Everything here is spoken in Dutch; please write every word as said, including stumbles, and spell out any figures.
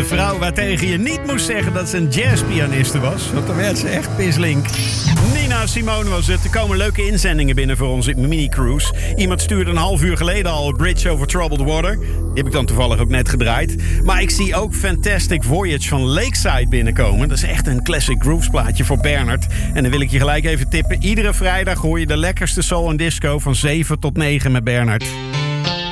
de vrouw waartegen je niet moest zeggen dat ze een jazzpianiste was. Want dan werd ze echt pislink. Nina Simone was het. Er komen leuke inzendingen binnen voor onze mini-cruise. Iemand stuurde een half uur geleden al Bridge Over Troubled Water. Die heb ik dan toevallig ook net gedraaid. Maar ik zie ook Fantastic Voyage van Lakeside binnenkomen. Dat is echt een classic grooves plaatje voor Bernard. En dan wil ik je gelijk even tippen. Iedere vrijdag hoor je de lekkerste soul en disco van zeven tot negen met Bernard.